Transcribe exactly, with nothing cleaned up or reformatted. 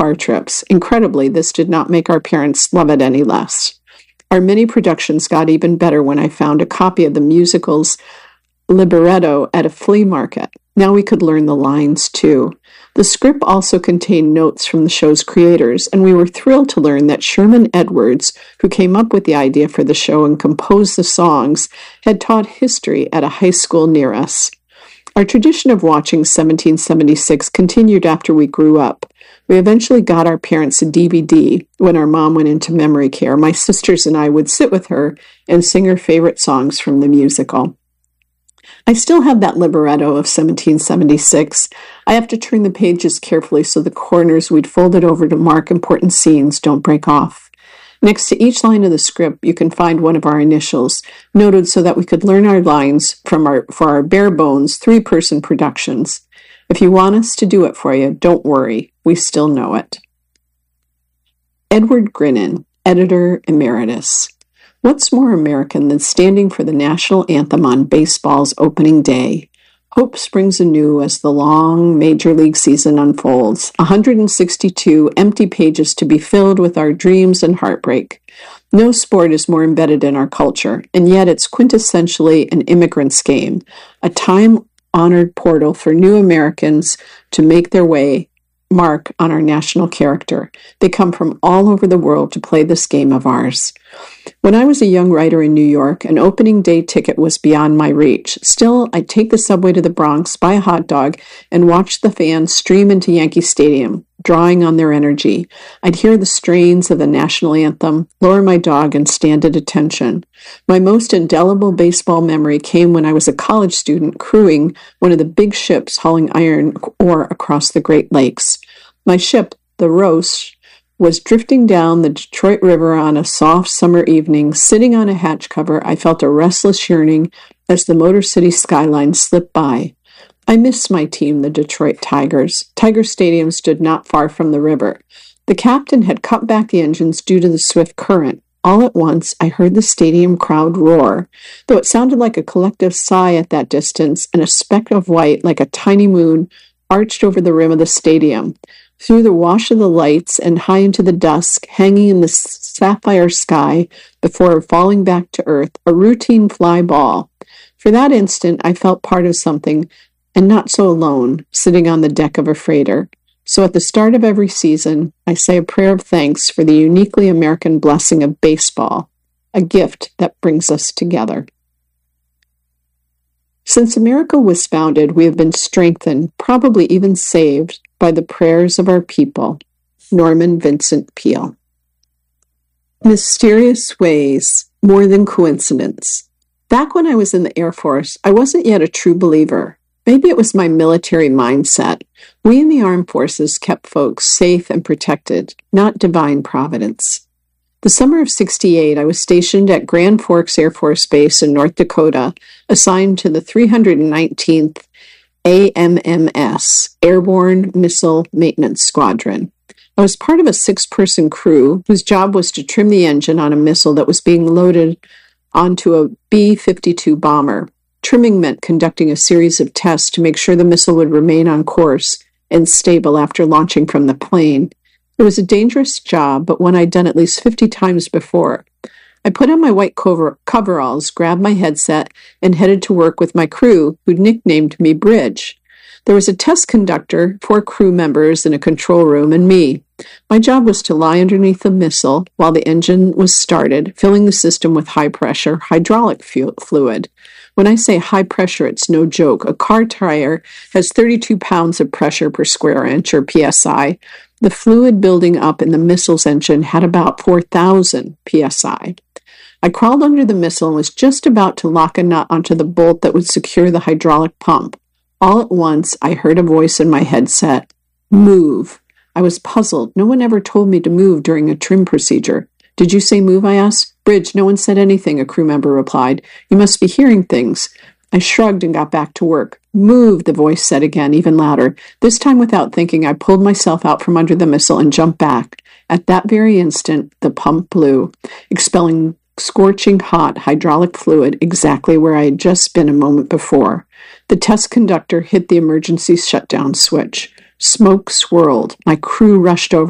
car trips. Incredibly, this did not make our parents love it any less. Our mini productions got even better when I found a copy of the musical's libretto at a flea market. Now we could learn the lines too. The script also contained notes from the show's creators, and we were thrilled to learn that Sherman Edwards, who came up with the idea for the show and composed the songs, had taught history at a high school near us. Our tradition of watching seventeen seventy-six continued after we grew up. We eventually got our parents a D V D when our mom went into memory care. My sisters and I would sit with her and sing her favorite songs from the musical. I still have that libretto of seventeen seventy-six. I have to turn the pages carefully so the corners we'd folded over to mark important scenes don't break off. Next to each line of the script, you can find one of our initials, noted so that we could learn our lines from our for our bare-bones three-person productions. If you want us to do it for you, don't worry. We still know it. Edward Grinnan, Editor Emeritus. What's more American than standing for the national anthem on baseball's opening day? Hope springs anew as the long Major League season unfolds. one hundred sixty-two empty pages to be filled with our dreams and heartbreak. No sport is more embedded in our culture, and yet it's quintessentially an immigrant's game, a time-honored portal for new Americans to make their way mark on our national character. They come from all over the world to play this game of ours. When I was a young writer in New York, an opening day ticket was beyond my reach. Still, I'd take the subway to the Bronx, buy a hot dog, and watch the fans stream into Yankee Stadium, drawing on their energy. I'd hear the strains of the national anthem, lower my dog, and stand at attention. My most indelible baseball memory came when I was a college student crewing one of the big ships hauling iron ore across the Great Lakes. My ship, the Roche, was drifting down the Detroit River on a soft summer evening. Sitting on a hatch cover, I felt a restless yearning as the Motor City skyline slipped by. I missed my team, the Detroit Tigers. Tiger Stadium stood not far from the river. The captain had cut back the engines due to the swift current. All at once, I heard the stadium crowd roar, though it sounded like a collective sigh at that distance, and a speck of white, like a tiny moon, arched over the rim of the stadium. Through the wash of the lights and high into the dusk, hanging in the sapphire sky before falling back to earth, a routine fly ball. For that instant, I felt part of something, and not so alone, sitting on the deck of a freighter. So at the start of every season, I say a prayer of thanks for the uniquely American blessing of baseball, a gift that brings us together. Since America was founded, we have been strengthened, probably even saved, by the prayers of our people. Norman Vincent Peale. Mysterious ways, more than coincidence. Back when I was in the Air Force, I wasn't yet a true believer. Maybe it was my military mindset. We in the armed forces kept folks safe and protected, not divine providence. The summer of sixty-eight, I was stationed at Grand Forks Air Force Base in North Dakota, assigned to the three hundred nineteenth A M M S, Airborne Missile Maintenance Squadron. I was part of a six-person crew whose job was to trim the engine on a missile that was being loaded onto a B fifty-two bomber. Trimming meant conducting a series of tests to make sure the missile would remain on course and stable after launching from the plane. It was a dangerous job, but one I'd done at least fifty times before. I put on my white cover- coveralls, grabbed my headset, and headed to work with my crew, who nicknamed me Bridge. There was a test conductor, four crew members in a control room, and me. My job was to lie underneath the missile while the engine was started, filling the system with high-pressure hydraulic fu- fluid. When I say high pressure, it's no joke. A car tire has thirty-two pounds of pressure per square inch, or P S I. The fluid building up in the missile's engine had about four thousand P S I. I crawled under the missile and was just about to lock a nut onto the bolt that would secure the hydraulic pump. All at once, I heard a voice in my headset. Move. I was puzzled. No one ever told me to move during a trim procedure. Did you say move, I asked. Bridge, no one said anything, a crew member replied. You must be hearing things. I shrugged and got back to work. Move, the voice said again, even louder. This time without thinking, I pulled myself out from under the missile and jumped back. At that very instant, the pump blew, expelling scorching hot hydraulic fluid exactly where I had just been a moment before. The test conductor hit the emergency shutdown switch. Smoke swirled. My crew rushed over